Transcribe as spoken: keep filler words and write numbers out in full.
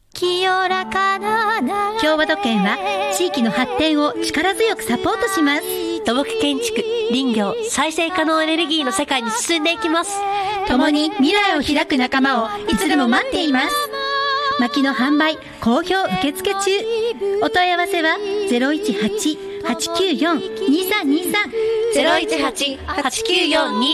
清らかな共和土建は地域の発展を力強くサポートします。 土木建築、林業、再生可能エネルギーの世界に進んでいきます。 共に未来を開く仲間をいつでも待っています。薪の販売好評受付中。お問い合わせは ゼロいちはち はちきゅうよん にさんにさんゼロいちはち はちきゅうよん にさんにさん